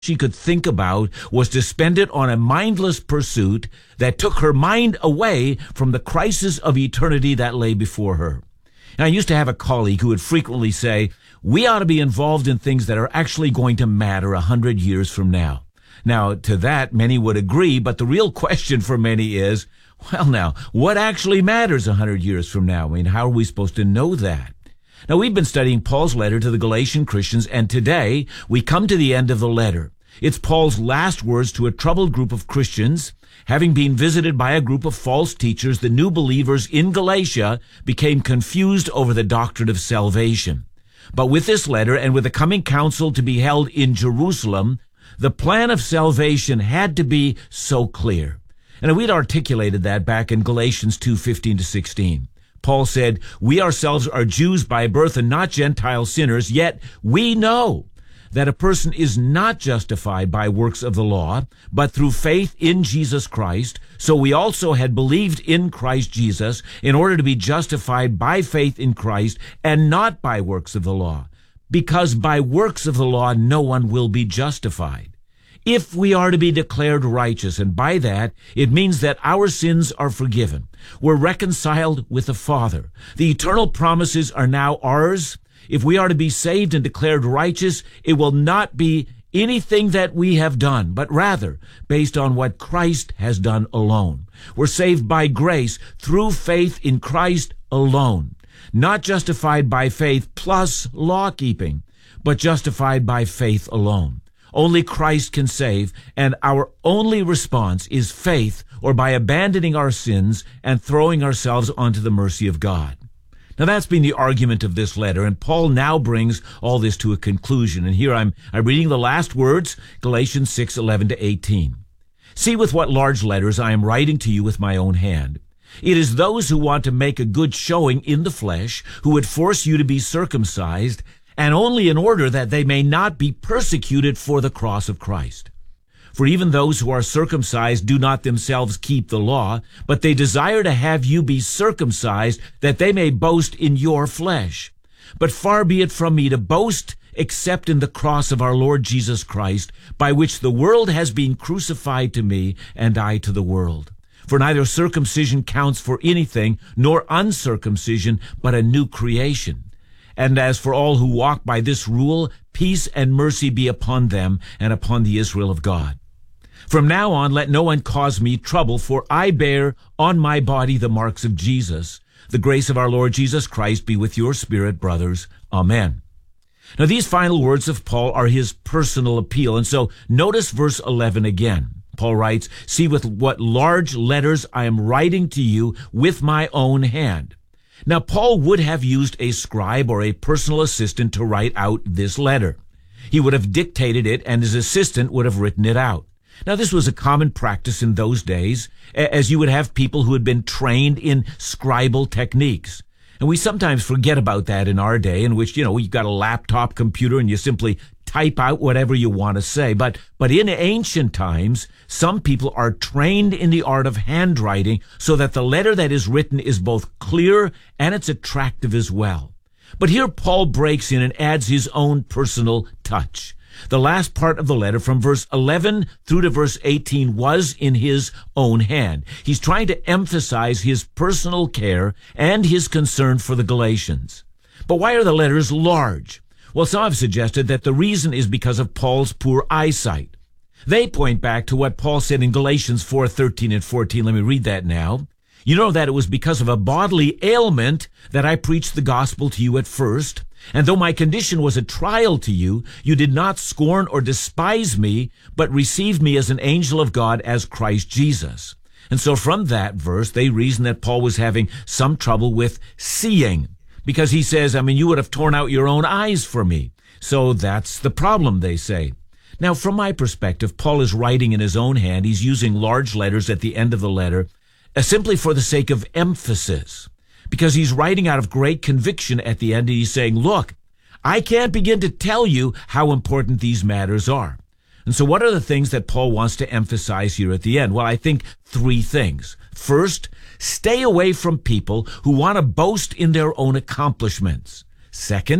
she could think about was to spend it on a mindless pursuit that took her mind away from the crisis of eternity that lay before her. And I used to have a colleague who would frequently say, we ought to be involved in things that are actually going to matter 100 years from now. Now, to that, many would agree, but the real question for many is, well, now, what actually matters 100 years from now? I mean, how are we supposed to know that? Now, we've been studying Paul's letter to the Galatian Christians, and today we come to the end of the letter. It's Paul's last words to a troubled group of Christians. Having been visited by a group of false teachers, the new believers in Galatia became confused over the doctrine of salvation. But with this letter and with the coming council to be held in Jerusalem, the plan of salvation had to be so clear. And we'd articulated that back in Galatians 2:15-16. Paul said, we ourselves are Jews by birth and not Gentile sinners, yet we know that a person is not justified by works of the law, but through faith in Jesus Christ. So we also had believed in Christ Jesus in order to be justified by faith in Christ and not by works of the law, because by works of the law no one will be justified. If we are to be declared righteous, and by that it means that our sins are forgiven, we're reconciled with the Father. The eternal promises are now ours. If we are to be saved and declared righteous, it will not be anything that we have done, but rather based on what Christ has done alone. We're saved by grace through faith in Christ alone, not justified by faith plus law-keeping, but justified by faith alone. Only Christ can save, and our only response is faith, or by abandoning our sins and throwing ourselves onto the mercy of God. Now that's been the argument of this letter, and Paul now brings all this to a conclusion. And here I'm reading the last words, Galatians 6:11-18. See with what large letters I am writing to you with my own hand. It is those who want to make a good showing in the flesh who would force you to be circumcised, and only in order that they may not be persecuted for the cross of Christ. For even those who are circumcised do not themselves keep the law, but they desire to have you be circumcised, that they may boast in your flesh. But far be it from me to boast except in the cross of our Lord Jesus Christ, by which the world has been crucified to me, and I to the world. For neither circumcision counts for anything, nor uncircumcision, but a new creation. And as for all who walk by this rule, peace and mercy be upon them and upon the Israel of God. From now on, let no one cause me trouble, for I bear on my body the marks of Jesus. The grace of our Lord Jesus Christ be with your spirit, brothers. Amen. Now, these final words of Paul are his personal appeal. And so notice verse 11 again. Paul writes, see with what large letters I am writing to you with my own hand. Now, Paul would have used a scribe or a personal assistant to write out this letter. He would have dictated it, and his assistant would have written it out. Now, this was a common practice in those days, as you would have people who had been trained in scribal techniques. And we sometimes forget about that in our day, in which, you've got a laptop computer and you simply type out whatever you want to say. But in ancient times, some people are trained in the art of handwriting so that the letter that is written is both clear and it's attractive as well. But here Paul breaks in and adds his own personal touch. The last part of the letter from verse 11 through to verse 18 was in his own hand. He's trying to emphasize his personal care and his concern for the Galatians. But why are the letters large? Well, some have suggested that the reason is because of Paul's poor eyesight. They point back to what Paul said in Galatians 4:13 and 14. Let me read that now. You know that it was because of a bodily ailment that I preached the gospel to you at first. And though my condition was a trial to you, you did not scorn or despise me, but received me as an angel of God, as Christ Jesus. And so from that verse, they reason that Paul was having some trouble with seeing, because he says, you would have torn out your own eyes for me. So that's the problem, they say. Now, from my perspective, Paul is writing in his own hand. He's using large letters at the end of the letter, simply for the sake of emphasis, because he's writing out of great conviction at the end, and he's saying, look, I can't begin to tell you how important these matters are. And so what are the things that Paul wants to emphasize here at the end? Well, I think three things. First, stay away from people who want to boast in their own accomplishments. Second,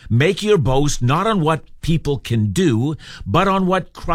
Make your boast not on what people can do, but on what Christ